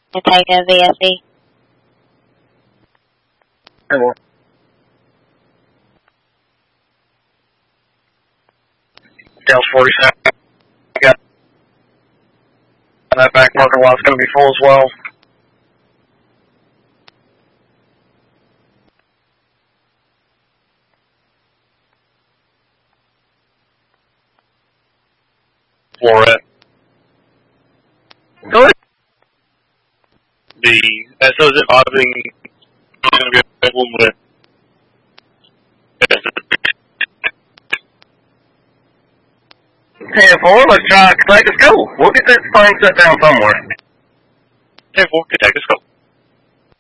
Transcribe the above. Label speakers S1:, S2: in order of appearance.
S1: to take a VSE.
S2: Hello. Delta 47. Got that back parking lot's going to be full as well. Florette. Go ahead.
S3: The SO's advising going to be a problem with
S2: Hey, 4, let's try Connect to School. We'll get this thing set down somewhere.
S3: 10-4, Connect to School.